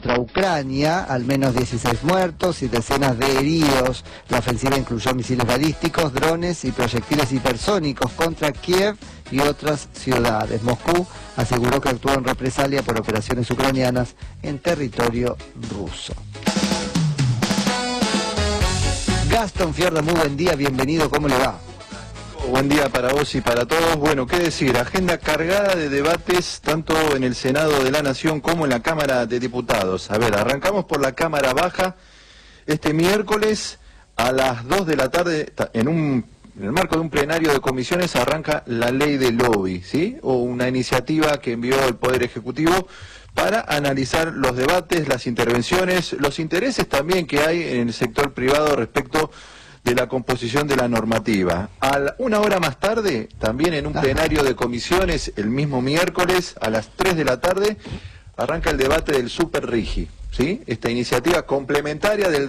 contra Ucrania, al menos 16 muertos y decenas de heridos. La ofensiva incluyó misiles balísticos, drones y proyectiles hipersónicos contra Kiev y otras ciudades. Moscú aseguró que actuó en represalia por operaciones ucranianas en territorio ruso. Gastón Fiorda, muy buen día, bienvenido, ¿cómo le va? Buen día para vos y para todos. Bueno, qué decir, agenda cargada de debates tanto en el Senado de la Nación como en la Cámara de Diputados. A ver, arrancamos por la Cámara Baja. Este miércoles a las 2 de la tarde, en el marco de un plenario de comisiones, arranca la ley de lobby, ¿sí? O una iniciativa que envió el Poder Ejecutivo para analizar los debates, las intervenciones, los intereses también que hay en el sector privado respecto de la composición de la normativa. Una hora más tarde, también en un plenario de comisiones, el mismo miércoles, a las 3 de la tarde, arranca el debate del Super RIGI, ¿sí? Esta iniciativa complementaria del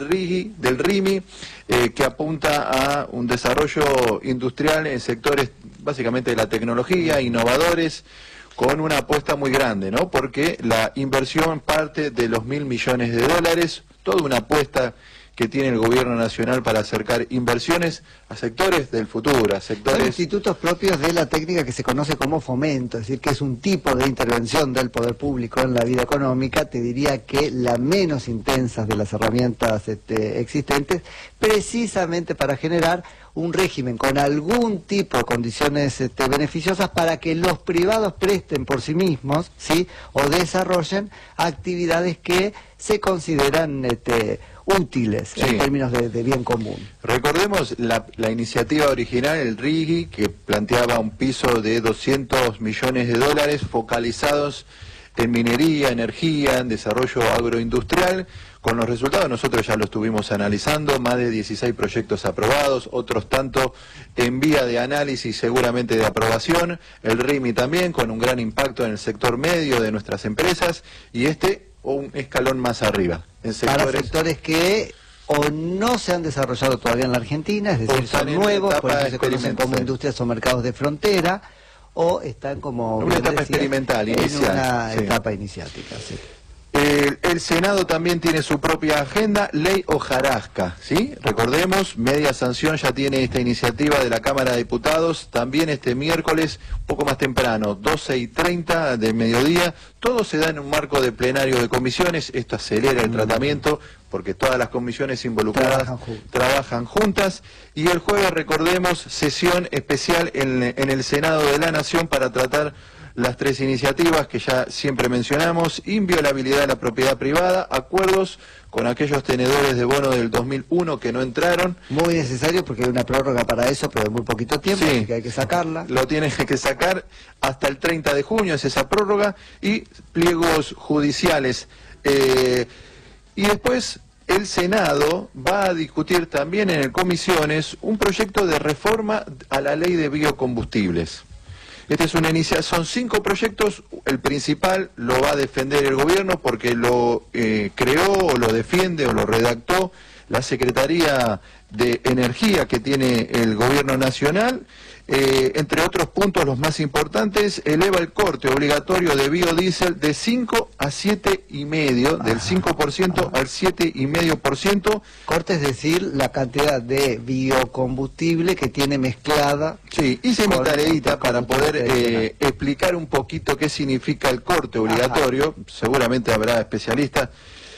RIMI, que apunta a un desarrollo industrial en sectores básicamente de la tecnología, innovadores, con una apuesta muy grande, ¿no? Porque la inversión parte de los $1.000 millones, toda una apuesta que tiene el gobierno nacional para acercar inversiones a sectores del futuro, a sectores... Son institutos propios de la técnica que se conoce como fomento, es decir, que es un tipo de intervención del poder público en la vida económica, te diría que la menos intensa de las herramientas existentes, precisamente para generar un régimen con algún tipo de condiciones beneficiosas para que los privados presten por sí mismos, ¿sí? O desarrollen actividades que se consideran útiles, sí, en términos de bien común. Recordemos la iniciativa original, el RIGI, que planteaba un piso de $200 millones focalizados en minería, energía, en desarrollo agroindustrial. Con los resultados nosotros ya lo estuvimos analizando, más de 16 proyectos aprobados, otros tanto en vía de análisis, seguramente de aprobación, el RIMI también, con un gran impacto en el sector medio de nuestras empresas, y un escalón más arriba. En sectores, para sectores que o no se han desarrollado todavía en la Argentina, es decir, son nuevos, por eso se conocen como industrias o mercados de frontera, o están como una etapa experimental, inicial. En una etapa iniciática, sí. El Senado también tiene su propia agenda, ley hojarasca, ¿sí? Recordemos, media sanción ya tiene esta iniciativa de la Cámara de Diputados, también este miércoles, un poco más temprano, 12:30 del mediodía, todo se da en un marco de plenario de comisiones, esto acelera el tratamiento, porque todas las comisiones involucradas trabajan juntas, y el jueves, recordemos, sesión especial en el Senado de la Nación para tratar las tres iniciativas que ya siempre mencionamos: inviolabilidad de la propiedad privada, acuerdos con aquellos tenedores de bono del 2001 que no entraron. Muy necesario porque hay una prórroga para eso, pero de muy poquito tiempo, sí, así que hay que sacarla. Lo tienen que sacar hasta el 30 de junio, es esa prórroga, y pliegos judiciales. Y después el Senado va a discutir también en comisiones un proyecto de reforma a la ley de biocombustibles. Esta es una iniciativa, son 5 proyectos, el principal lo va a defender el gobierno porque lo creó o lo defiende o lo redactó la Secretaría de Energía que tiene el gobierno nacional. Entre otros puntos, los más importantes, eleva el corte obligatorio de biodiesel de 5 a 7,5%, del 5% al 7,5%. Corte es decir, la cantidad de biocombustible que tiene mezclada. Sí, hice mi tareita para poder explicar un poquito qué significa el corte obligatorio, seguramente habrá especialistas.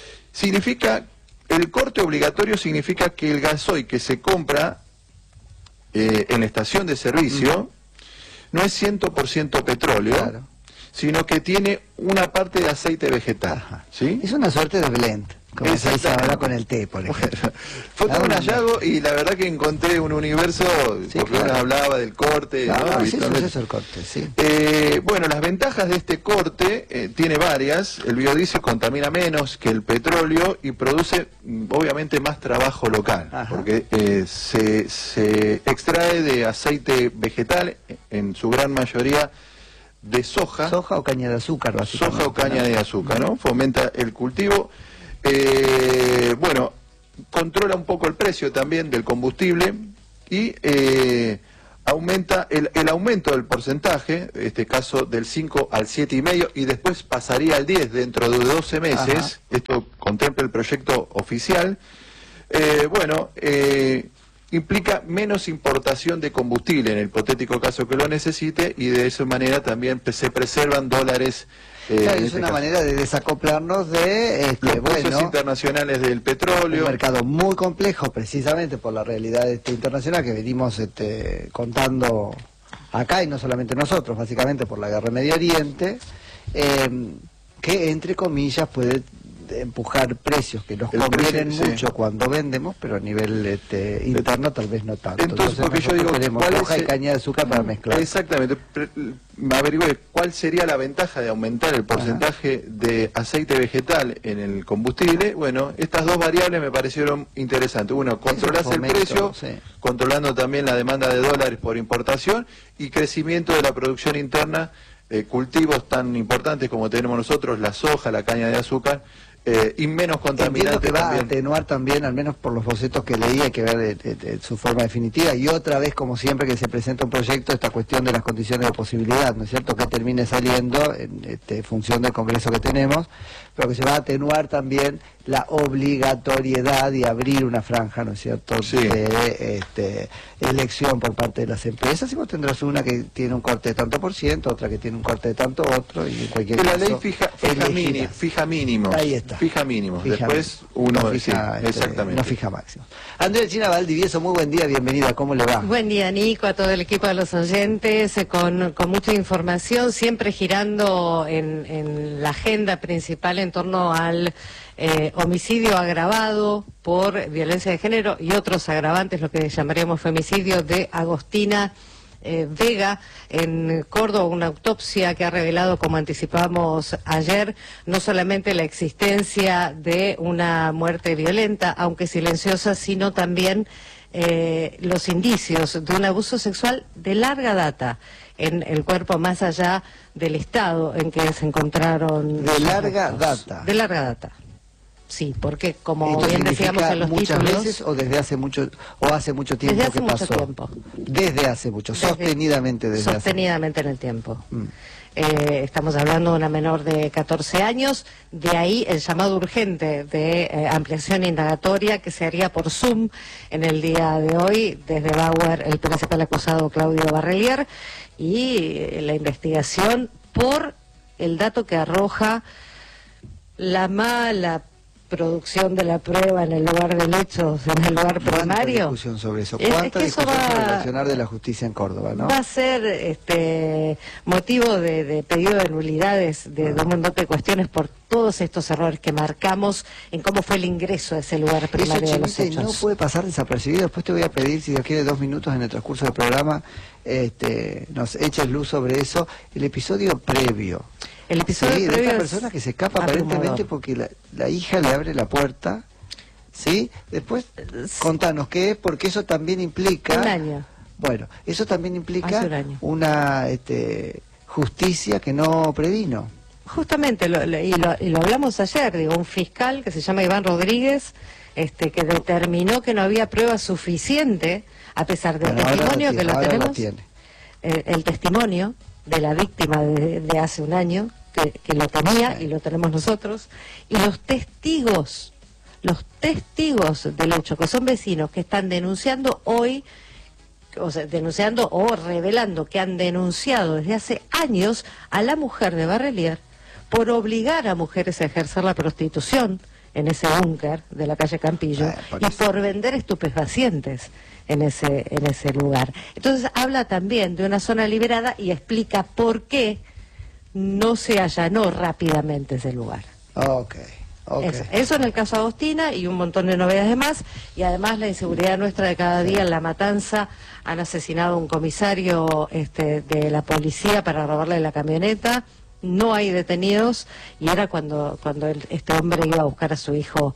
El corte obligatorio significa que el gasoil que se compra en la estación de servicio no es 100% petróleo, claro, sino que tiene una parte de aceite vegetal. ¿Sí? Es una suerte de blend, como se dice ahora con el té, por ejemplo. Bueno, fue todo un hallazgo y la verdad que encontré un universo, sí, porque claro, uno hablaba del corte. Sí, es el corte, sí. Bueno, las ventajas de este corte tiene varias. El biodiesel contamina menos que el petróleo y produce obviamente más trabajo local, porque se extrae de aceite vegetal, en su gran mayoría de soja. Soja o caña de azúcar, básicamente. Soja o caña de azúcar, ¿no? Fomenta el cultivo. Bueno, controla un poco el precio también del combustible y aumenta el aumento del porcentaje, en este caso del 5 al 7,5, y después pasaría al 10 dentro de 12 meses. Ajá. Esto contempla el proyecto oficial. Implica menos importación de combustible en el hipotético caso que lo necesite, y de esa manera también se preservan dólares. Claro, es una manera de desacoplarnos de los precios internacionales del petróleo. Un mercado muy complejo, precisamente por la realidad internacional que venimos contando acá, y no solamente nosotros, básicamente por la guerra en Medio Oriente, que entre comillas puede empujar precios que nos convienen mucho cuando vendemos, pero a nivel interno tal vez no tanto. Entonces porque yo digo, tenemos hoja y caña de azúcar para mezclar. Exactamente. Averigüe cuál sería la ventaja de aumentar el porcentaje de aceite vegetal en el combustible. Bueno, estas dos variables me parecieron interesantes. Uno, controlarse el precio, controlando también la demanda de dólares por importación, y crecimiento de la producción interna, cultivos tan importantes como tenemos nosotros, la soja, la caña de azúcar, y menos contaminante. Entiendo que va también a atenuar también, al menos por los bocetos que leí, hay que ver su forma definitiva, y otra vez, como siempre que se presenta un proyecto, esta cuestión de las condiciones de posibilidad, ¿no es cierto?, que termine saliendo en función del Congreso que tenemos, pero que se va a atenuar también la obligatoriedad de abrir una franja, ¿no es cierto?, de elección por parte de las empresas, y vos tendrás una que tiene un corte de tanto por ciento, otra que tiene un corte de tanto otro, y en cualquier caso... La ley fija mínimos. Ahí está. Fija mínimos. Después uno no fija, exactamente. No fija máximos. Andrea China Valdivieso, muy buen día, bienvenida, ¿cómo le va? Buen día, Nico, a todo el equipo de los oyentes, con mucha información, siempre girando en la agenda principal en torno al homicidio agravado por violencia de género y otros agravantes, lo que llamaríamos femicidio, de Agostina Vega en Córdoba, una autopsia que ha revelado, como anticipamos ayer, no solamente la existencia de una muerte violenta, aunque silenciosa, sino también los indicios de un abuso sexual de larga data en el cuerpo, más allá del estado en que se encontraron. ¿De larga data? De larga data. Sí, porque como bien decíamos en los muchas títulos, veces o desde hace mucho tiempo desde hace que mucho pasó. Tiempo. Desde hace mucho, sostenidamente desde sostenidamente en el tiempo. Estamos hablando de una menor de 14 años, de ahí el llamado urgente de ampliación indagatoria que se haría por Zoom en el día de hoy, desde Bauer, el principal acusado Claudio Barrelier, y la investigación por el dato que arroja la mala producción de la prueba en el lugar del hecho, en el lugar primario. ¿Cuánta discusión sobre eso? ¿Cuánta discusión sobre el accionar de la justicia en Córdoba, no? Va a ser motivo de pedido de nulidades, de un montón de cuestiones por todos estos errores que marcamos en cómo fue el ingreso a ese lugar primario de los hechos. No puede pasar desapercibido. Después te voy a pedir, si Dios quiere, 2 minutos en el transcurso del programa, nos eches luz sobre eso. El episodio previo. El episodio de previo esta persona que se escapa aparentemente porque la hija le abre la puerta, ¿sí? Después, contanos qué es, porque eso también implica... Un año. Bueno, eso también implica una justicia que no previno. Justamente, y lo hablamos ayer, digo, un fiscal que se llama Iván Rodríguez, que determinó que no había prueba suficiente, a pesar del testimonio que lo tenemos, el testimonio de la víctima de hace un año, que lo tenía y lo tenemos nosotros, y los testigos del hecho, que son vecinos que están denunciando hoy, o sea, denunciando o revelando que han denunciado desde hace años a la mujer de Barrelier por obligar a mujeres a ejercer la prostitución en ese búnker de la calle Campillo y por vender estupefacientes en ese lugar. Entonces habla también de una zona liberada y explica por qué no se allanó rápidamente ese lugar. Eso en el caso Agostina y un montón de novedades más, y además la inseguridad nuestra de cada día. En La Matanza han asesinado a un comisario de la policía para robarle la camioneta. No hay detenidos, y era cuando este hombre iba a buscar a su hijo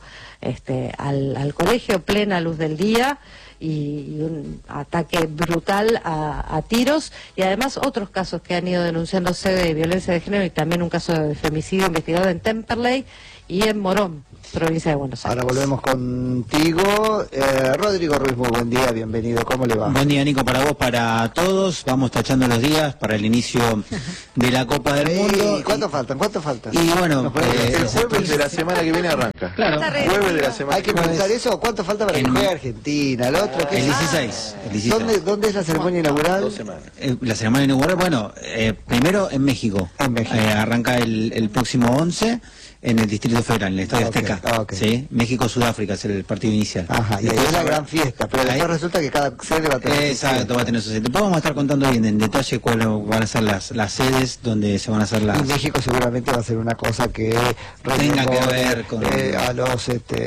al colegio, plena luz del día, y un ataque brutal a tiros, y además otros casos que han ido denunciándose de violencia de género, y también un caso de femicidio investigado en Temperley y en Morón. provincia de Buenos Aires. Ahora volvemos contigo. Rodrigo Ruiz, muy buen día, bienvenido. ¿Cómo le va? Buen día, Nico, para vos, para todos. Vamos tachando los días para el inicio de la Copa del Mundo. ¿Y cuánto faltan? Y bueno, el jueves de la semana que viene arranca. Claro. Jueves de la semana. Hay que preguntar eso. ¿Cuánto falta para que juegue Argentina? El otro, ¿qué El es? 16. El 16. ¿Dónde es la ceremonia inaugural? 2 semanas. La ceremonia inaugural, bueno, primero en México. En México. Arranca el próximo 11 en el Distrito Federal, en el Estadio Azteca. Ok. ¿Sí? México-Sudáfrica es el partido inicial. Ajá, y ahí es la gran fiesta, pero después resulta que cada sede va a tener... Exacto, va a tener su sede. Después vamos a estar contando bien en detalle cuáles van a ser las sedes donde se van a hacer las... Y México seguramente va a ser una cosa que... tenga que ver con... a los...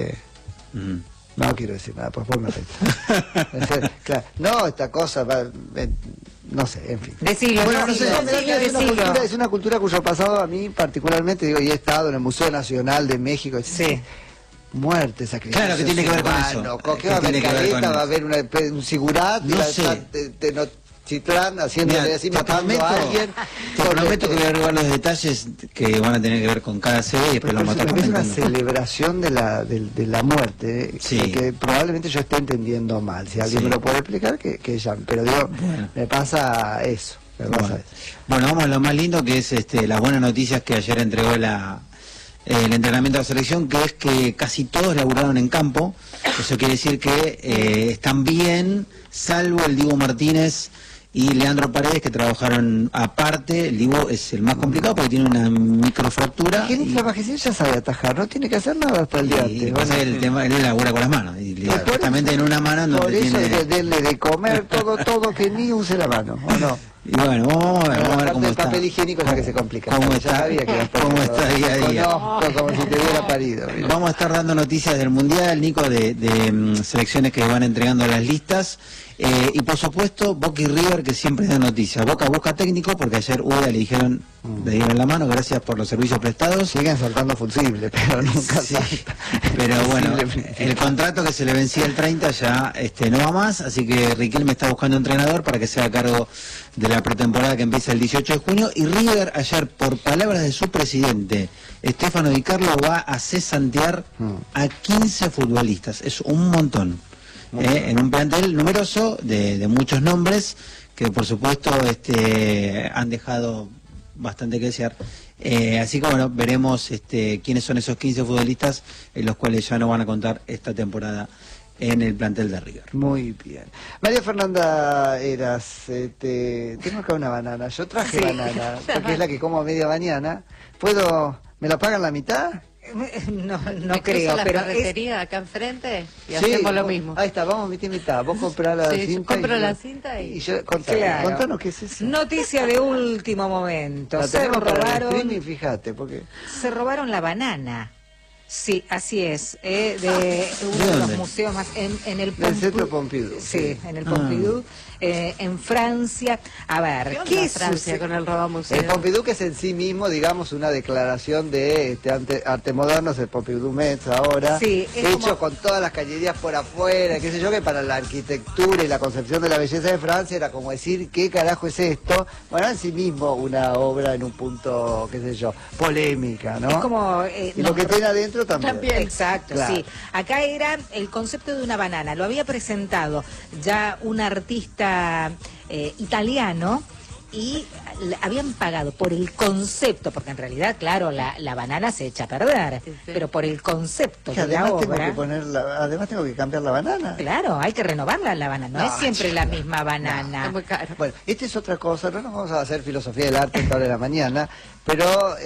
No quiero decir nada, pues me afecta. Claro. No, esta cosa va... no sé, en fin. Decilo, bueno, decilo. Es una cultura cuyo pasado a mí particularmente, digo, y he estado en el Museo Nacional de México. Sí. Muerte, sacrificio. Claro, que tiene que ver con eso. ¿Qué va a haber careta? ¿Va a haber un sigurat? No sé. Chitlán haciéndole así, matando a alguien. Te prometo que voy a averiguar los detalles que van a tener que ver con cada sede y después lo vamos a estar es una comentando. celebración de la muerte, Sí. que probablemente yo esté entendiendo mal. Si alguien Sí. me lo puede explicar, que llame. Pero digo, Bueno. me pasa eso. Bueno, vamos a lo más lindo, que es las buenas noticias que ayer entregó el entrenamiento de la selección, que es que casi todos laburaron en campo. Eso quiere decir que están bien, salvo el Dibu Martínez y Leandro Paredes, que trabajaron aparte. El Dibu es el más complicado porque tiene una microfractura. ¿Quién trabaja? Si él ya sabe atajar, no tiene que hacer nada hasta el día Y antes. el tema, él labura con las manos. Y justamente en una mano en Por donde eso tiene... denle de comer todo, que ni use la mano, ¿o no? Y bueno, vamos a ver cómo el está. papel higiénico es la que se complica. ¿Cómo Ya está? sabía que ¿Cómo está día a día? Conozco, como si te hubiera parido. Mira. Vamos a estar dando noticias del Mundial, Nico, de selecciones que van entregando las listas. Y por supuesto, Boca y River, que siempre dan noticias. Boca busca técnico, porque ayer UDA le dieron la mano, gracias por los servicios prestados. Siguen saltando fusibles, pero nunca Sí, salta. pero bueno, Fusiblemente. el contrato que se le vencía el 30 ya no va más, así que Riquelme está buscando entrenador para que sea a cargo de la pretemporada que empieza el 18 de junio. Y River ayer, por palabras de su presidente, Stefano Di Carlo, va a cesantear a 15 futbolistas. Es un montón. En un plantel numeroso de muchos nombres que por supuesto han dejado bastante que desear. Así que bueno, veremos quiénes son esos 15 futbolistas en los cuales ya no van a contar esta temporada en el plantel de River. Muy bien. María Fernanda Eras, tengo acá una banana. Yo traje banana, porque es la que como a media mañana. ¿Me la pagan la mitad? No creo, la pero ferretería acá enfrente y Sí, hacemos lo mismo. Ahí está, vamos mitad y mitad. Vos comprás la Sí, cinta. compro la cinta y yo, Claro. contanos qué es eso. Noticia de último momento. La Se tenemos para el robaron, streaming, fíjate, porque... se robaron la banana. Sí, así es. De uno de los dónde? museos más en el Del Centro Pompidou. Sí, en el Pompidou, en Francia. A ver, ¿Qué es Francia con el robamuseo? El Pompidou, que es en sí mismo, digamos, una declaración de arte moderno, es el Pompidou Metz ahora, Sí, es hecho como... con todas las cañerías por afuera, qué sé yo, que para la arquitectura y la concepción de la belleza de Francia era como decir, ¿qué carajo es esto? Bueno, en sí mismo una obra en un punto, qué sé yo, polémica, ¿no? Es como... y lo que tiene adentro también. Exacto, Claro. sí. Acá era el concepto de una banana. Lo había presentado ya un artista italiano y habían pagado por el concepto, porque en realidad, claro, la banana se echa a perder, Sí. pero por el concepto Que de la además tengo obra... además tengo que cambiar la banana. Claro, hay que renovarla la banana, no es siempre la misma banana. Es muy caro. Bueno, esta es otra cosa, no nos vamos a hacer filosofía del arte esta hora de la mañana, pero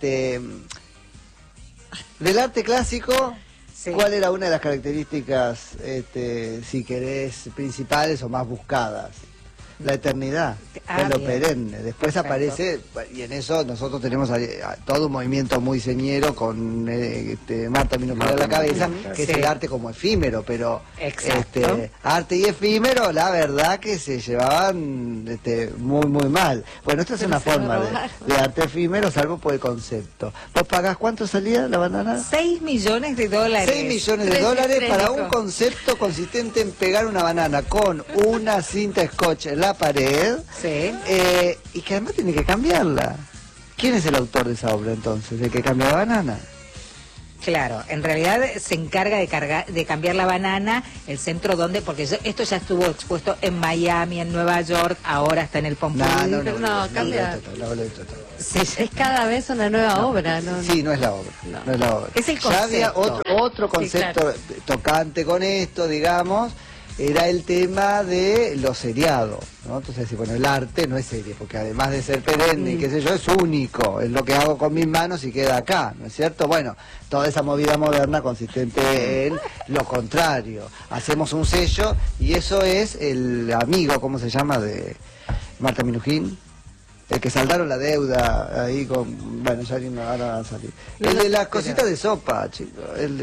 del arte clásico, Sí. ¿cuál era una de las características, si querés, principales o más buscadas? La eternidad, Ah, lo bien. perenne. Después Perfecto. aparece, y en eso nosotros tenemos todo un movimiento muy señero con Marta Minopera a la cabeza, que Sí. es el arte como efímero, pero Exacto. arte y efímero, la verdad que se llevaban muy, muy mal. Bueno, esta es Pero una se lo forma robaron. de arte efímero, salvo por el concepto. ¿Vos pagás cuánto salía la banana? 6 millones de dólares. 6 millones de Tres dólares para eléctricos. un concepto consistente en pegar una banana con una cinta scotch en la pared, Sí. y que además tiene que cambiarla. ¿Quién es el autor de esa obra entonces? ¿El que cambia la banana? Claro, en realidad se encarga de cambiar la banana, el centro donde, porque esto ya estuvo expuesto en Miami, en Nueva York, ahora está en el Pompidou. No, cambia. Sí, es cada vez una nueva obra, ¿no? Sí, no es la obra. No es la obra. Es el concepto. Ya había otro concepto tocante con esto, digamos, era el tema de los seriados, ¿no? Entonces, bueno, el arte no es serie, porque además de ser perenne y qué sé yo, es único, es lo que hago con mis manos y queda acá, ¿no es cierto? Bueno, toda esa movida moderna consistente en lo contrario. Hacemos un sello y eso es el amigo, ¿cómo se llama?, de Marta Minujín. El que saldaron la deuda ahí con... Bueno, ya ahora van a salir. El de las cositas de sopa, chicos. El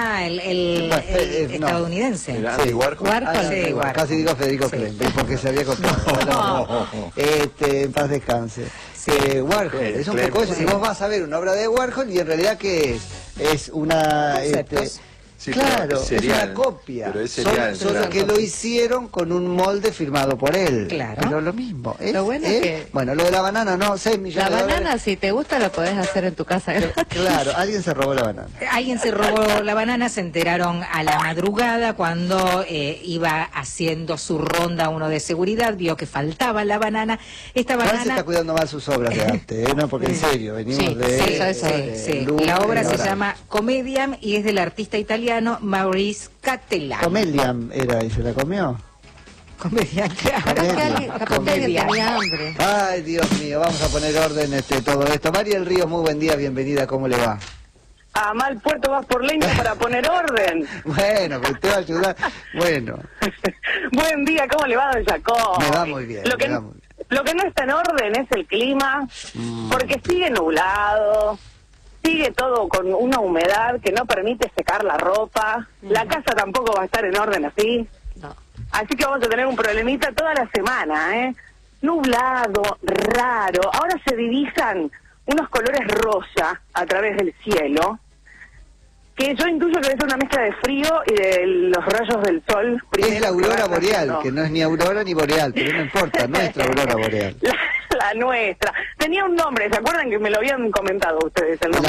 estadounidense. Sí, Warhol. Casi digo Federico Klein, porque se había copiado. En paz descanse. Warhol, es un poco eso. Si vos vas a ver una obra de Warhol y en realidad ¿qué es? Es una... Sí, claro, es una copia. Pero es serial, solo que lo hicieron con un molde firmado por él. Claro. Pero lo mismo. Lo bueno es que... Bueno, lo de la banana, no, 6 millones de dólares. La banana, si te gusta, lo podés hacer en tu casa. Claro, alguien se robó la banana. Alguien se robó la banana, se enteraron a la madrugada cuando iba haciendo su ronda uno de seguridad, vio que faltaba la banana. Esta banana... se está cuidando mal sus obras de arte, ¿no? Porque en serio, venimos Sí. La obra se llama Comediam y es del artista italiano Maurice Cattelan. Comediam era y se la comió. Comedian, claro. Capaz que alguien tenía hambre. Ay, Dios mío, vamos a poner orden todo esto. María del Río, muy buen día, bienvenida, ¿cómo le va? A mal puerto vas por leña para poner orden. Bueno, pues te va a ayudar. Bueno. Buen día, ¿cómo le va, don Jacob? Me va muy bien, Lo que no está en orden es el clima, porque sigue nublado, sigue todo con una humedad que no permite secar la ropa, la casa tampoco va a estar en orden así. No. Así que vamos a tener un problemita toda la semana, ¿eh? Nublado, raro. Ahora se divisan unos colores rosa a través del cielo, que yo intuyo que es una mezcla de frío y de los rayos del sol. Es la aurora boreal, que no es ni aurora ni boreal, pero no importa, nuestra aurora boreal. La nuestra. Tenía un nombre, ¿se acuerdan que me lo habían comentado ustedes? El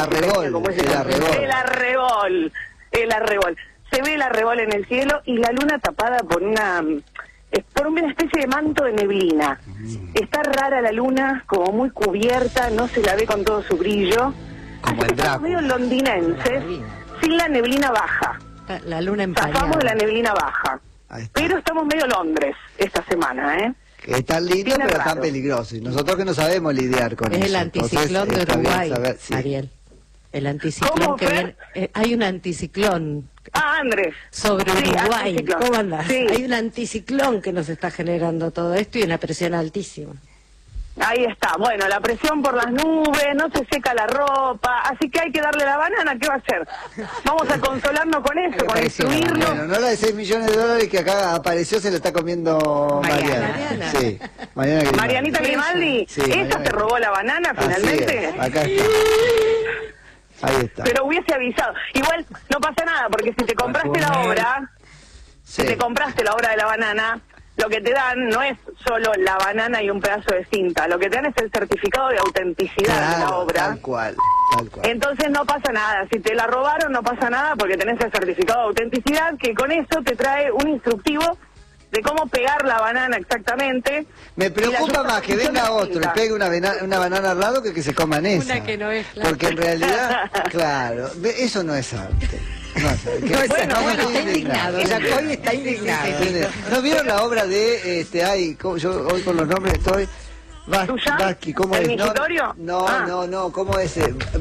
arrebol. Se ve el arrebol en el cielo y la luna tapada por una especie de manto de neblina. Está rara la luna, como muy cubierta, no se la ve con todo su brillo. Como el Drácula. Medio londinenses, sin la neblina baja. La luna empañada. Zafamos de la neblina baja. Pero estamos medio Londres esta semana, ¿eh? Que es tan lindo, pero tan peligroso. Y nosotros que no sabemos lidiar con eso. Es el anticiclón de Uruguay, Ariel. El anticiclón que viene... hay un anticiclón. Andrés. Sobre Uruguay. Anticiclón. ¿Cómo andás? Sí. Hay un anticiclón que nos está generando todo esto y una presión altísima. Ahí está. Bueno, la presión por las nubes, no se seca la ropa, así que hay que darle la banana, ¿qué va a hacer? Vamos a consolarnos con eso, con instruirnos. Bueno, no la de 6 millones de dólares que acá apareció, se la está comiendo Mariana. Sí, Marianita Grimaldi, sí, ¿esa te robó la banana finalmente? Acá está. Ahí está. Pero hubiese avisado. Igual no pasa nada, porque si te compraste la obra, si te compraste la obra de la banana, lo que te dan no es solo la banana y un pedazo de cinta, lo que te dan es el certificado de autenticidad de la obra. Tal cual. Entonces no pasa nada, si te la robaron no pasa nada porque tenés el certificado de autenticidad que con eso te trae un instructivo de cómo pegar la banana exactamente. Me preocupa más que venga otro y pegue una banana al lado que se coman esa. Una que no es, claro. Porque en realidad, claro, eso no es arte. Bueno, está indignado. Hoy está indignado. ¿No vieron la obra de, yo hoy con los nombres estoy... Bansky, ¿cómo es? No, ¿cómo es?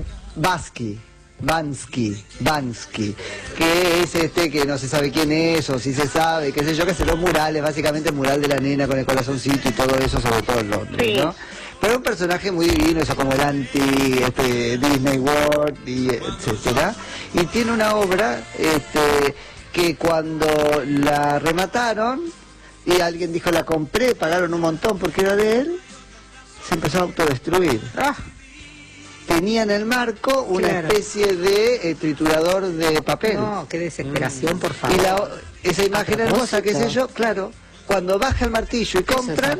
Bansky, que es que no se sabe quién es, o si se sabe, qué sé yo, que hace los murales, básicamente el mural de la nena con el corazoncito y todo eso, sobre todo en Londres, ¿no? Pero un personaje muy divino, eso como el anti-Disney World, y etcétera. Y tiene una obra que cuando la remataron, y alguien dijo la compré, pagaron un montón porque era de él, se empezó a autodestruir. Tenía en el marco una especie de triturador de papel. No, qué desesperación, por favor. Y esa imagen hermosa, qué sé yo, claro, cuando baja el martillo y compran,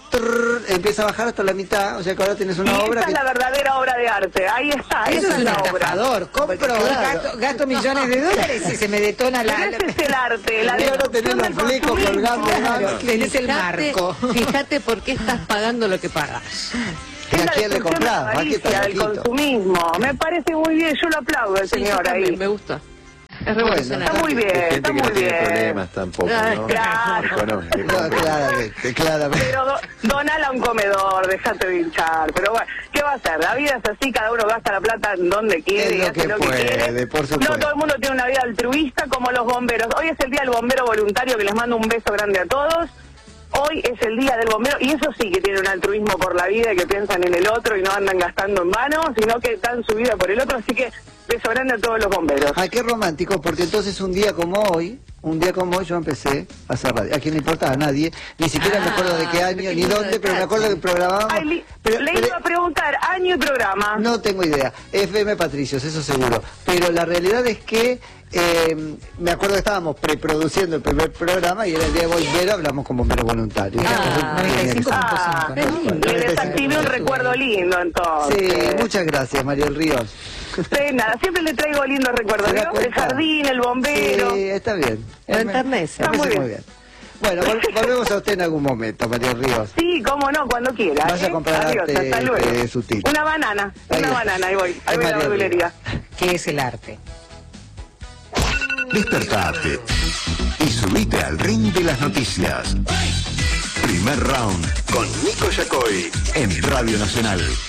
empieza a bajar hasta la mitad, o sea que ahora tienes una obra esa es la verdadera obra de arte, ahí está, Eso esa es es la un obra. estafador. Compro, gasto millones de dólares y se me detona Pero ese es el arte, la ahora tenés destrucción los del flecos consumismo. colgando. Tenés el marco. Fíjate por qué estás pagando lo que pagas. ¿Y Es a la quién le destrucción de la comprás? ¿A qué avaricia, del poquito? consumismo. Me parece muy bien, yo lo aplaudo al señor ahí. Me gusta. Es Bueno, revolucionario. Está muy bien, Hay gente está que no muy tiene bien. problemas tampoco, ¿no? Claro. Económicos. No, claramente. Pero donala a un comedor, dejate de hinchar. Pero bueno, ¿qué va a hacer? La vida es así, cada uno gasta la plata en donde quiere y Es lo hace que lo que puede, quiere. por supuesto. No todo el mundo tiene una vida altruista como los bomberos. Hoy es el día del bombero voluntario, que les mando un beso grande a todos. Hoy es el día del bombero, y eso sí que tiene un altruismo por la vida, y que piensan en el otro y no andan gastando en vano, sino que dan su vida por el otro. Así que beso grande a todos los bomberos. Ah, qué romántico, porque entonces un día como hoy yo empecé a hacer radio. A quien le importaba, a nadie, ni siquiera me acuerdo de qué año, ni dónde, pero me acuerdo que programábamos. Ay, pero le iba a preguntar, año y programa. no tengo idea, FM Patricios, eso seguro. Pero la realidad es que me acuerdo que estábamos preproduciendo el primer programa y era el día de bombero, hablamos con bomberos voluntarios. Ah, 95.5. Qué lindo. Le desactivé un recuerdo lindo, entonces. Sí, muchas gracias, Mario Ríos. Sí, nada, siempre le traigo lindos recuerdos, ¿Se da ¿no? El cuenta? jardín, el bombero. Sí, está bien. Lo enternece. Me parece muy muy bien. Bueno, volvemos a usted en algún momento, Mario Ríos. Sí, cómo no, cuando quiera. Vaya a comprar Adiós, arte, hasta luego. sutil. Una banana, Ahí una va. banana, ahí voy a la Mario verdulería. ¿Qué es el arte? Despertate y subite al ring de las noticias. Primer round con Nico Yacoy en Radio Nacional.